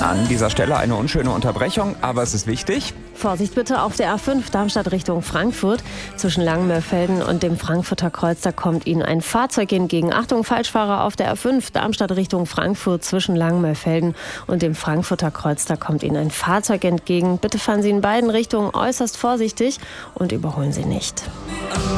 An dieser Stelle eine unschöne Unterbrechung, aber es ist wichtig. Vorsicht bitte auf der A5 Darmstadt Richtung Frankfurt. Zwischen Langenmörfelden und dem Frankfurter Kreuz, da kommt Ihnen ein Fahrzeug entgegen. Achtung, Falschfahrer auf der A5 Darmstadt Richtung Frankfurt. Zwischen Langenmörfelden und dem Frankfurter Kreuz, da kommt Ihnen ein Fahrzeug entgegen. Bitte fahren Sie in beiden Richtungen äußerst vorsichtig und überholen Sie nicht.